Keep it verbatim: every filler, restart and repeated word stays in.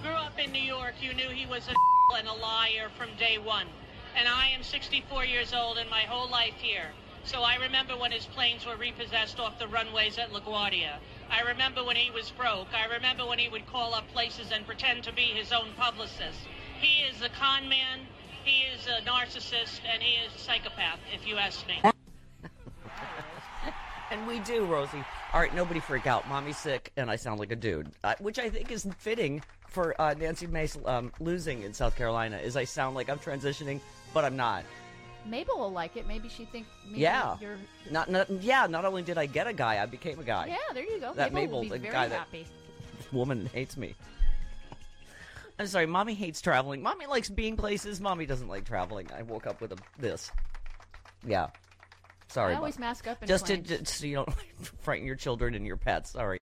grew up in New York, you knew he was a and a liar from day one. And I am sixty-four years old and my whole life here. So I remember when his planes were repossessed off the runways at LaGuardia. I remember when he was broke. I remember when he would call up places and pretend to be his own publicist. He is a con man, he is a narcissist, and he is a psychopath, if you ask me. And we do, Rosie. All right, nobody freak out. Mommy's sick, and I sound like a dude, uh, which I think is fitting for uh, Nancy Mace um, losing in South Carolina, is I sound like I'm transitioning, but I'm not. Mabel will like it. Maybe she thinks maybe yeah. you're... Not, not, yeah, not only did I get a guy, I became a guy. Yeah, there you go. That Mabel Mabel, will be the very guy happy. That woman hates me. I'm sorry, Mommy hates traveling. Mommy likes being places. Mommy doesn't like traveling. I woke up with a, this. Yeah. Sorry. I always Mom. mask up and Just to, just so you don't frighten your children and your pets. Sorry.